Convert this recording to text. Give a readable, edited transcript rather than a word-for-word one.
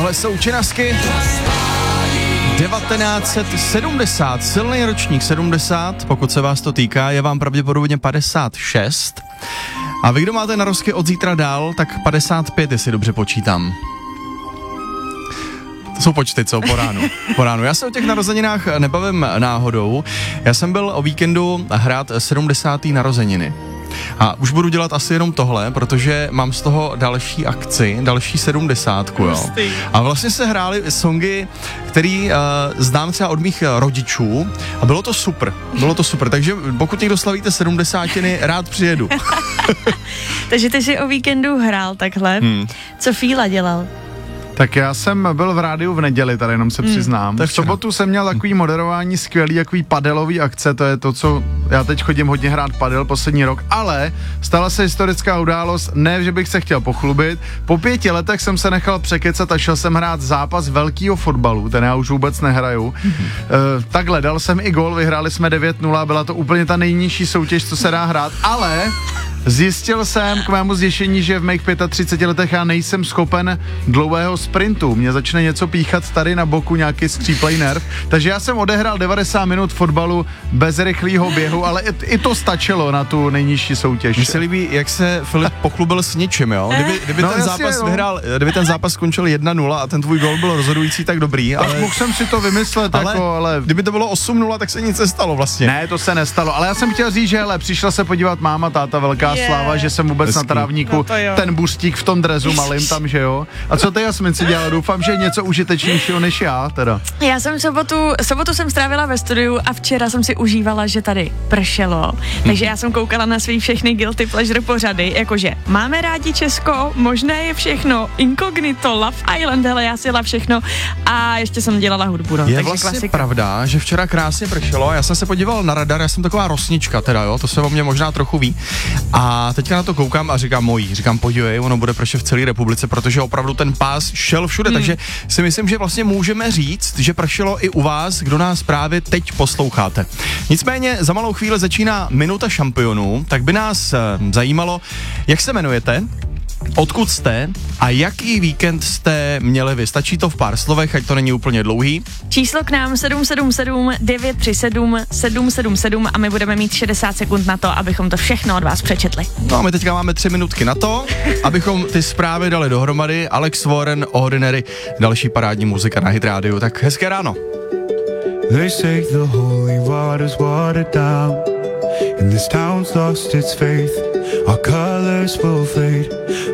Tohle jsou Činasky. 1970, silný ročník 70, pokud se vás to týká, je vám pravděpodobně 56. A vy, kdo máte narozky od zítra dál, tak 55, jestli dobře počítám. To jsou počty, co? Po ránu. Já se o těch narozeninách nebavím náhodou. Já jsem byl o víkendu hrát 70. narozeniny. A už budu dělat asi jenom tohle, protože mám z toho další akci, další 70, jo. A vlastně se hrály songy, který znám třeba od mých rodičů a bylo to super, takže pokud někdo slavíte 70, rád přijedu. Takže ty jsi o víkendu hrál takhle. Co Fíla dělal? Tak já jsem byl v rádiu v neděli, tady jenom se přiznám. V sobotu jsem měl takový moderování skvělý, takový padelový akce, to je to, co já teď chodím hodně hrát padel poslední rok, ale stala se historická událost, ne, že bych se chtěl pochlubit. Po 5 letech jsem se nechal překecat a šel jsem hrát zápas velkýho fotbalu, ten já už vůbec nehraju. Takhle, dal jsem i gól, vyhráli jsme 9-0, byla to úplně ta nejnižší soutěž, co se dá hrát, ale zjistil jsem k mému zděšení, že v mých 35 letech já nejsem schopen dlouhého sprintu. Mě začne něco píchat tady na boku, nějaký skříplej nerv. Takže já jsem odehrál 90 minut fotbalu bez rychlého běhu, ale i to stačilo na tu nejnižší soutěž. Mně se líbí, jak se Filip pochlubil s něčím, jo? Kdyby ten zápas vyhrál, kdyby ten zápas skončil 1-0 a ten tvůj gól byl rozhodující, tak dobrý, ale mohl jsem si to vymyslet, ale kdyby to bylo 8-0, tak se nic nestalo vlastně. Ne, to se nestalo, ale já jsem chtěl říct, že přišla se podívat máma, táta, velká sláva, že jsem vůbec na trávníku, ten bustík v tom drezu malým tam, že jo. A co ty, Jasmin, si dělala? Doufám, že něco užitečnějšího než já, teda. Já jsem sobotu jsem strávila ve studiu a včera jsem si užívala, že tady pršelo. Takže já jsem koukala na svý všechny guilty pleasure pořady, jakože máme rádi Česko, možné je všechno, Inkognito, Love Island, hele, já si jela všechno a ještě jsem dělala hudbu, no. Je takže vlastně klasika. Pravda, že včera krásně pršelo, já jsem se podíval na radar, já jsem taková rosnička teda, jo, to se o mě možná trochu ví. A teďka na to koukám a říkám, podívej, ono bude pršet v celé republice, protože opravdu ten pás šel všude, takže si myslím, že vlastně můžeme říct, že pršelo i u vás, kdo nás právě teď posloucháte. Nicméně za malou chvíli začíná minuta šampionů, tak by nás zajímalo, jak se jmenujete, odkud jste a jaký víkend jste měli vy. Stačí to v pár slovech, ať to není úplně dlouhý. Číslo k nám 777 937 777 a my budeme mít 60 sekund na to, abychom to všechno od vás přečetli. No a my teďka máme 3 minutky na to, abychom ty zprávy dali dohromady. Alex Warren, Ordinary, další parádní muzika na Hit Radio. Tak hezké ráno. They say the holy water's watered down, and this town's lost its faith. Our colors will fade.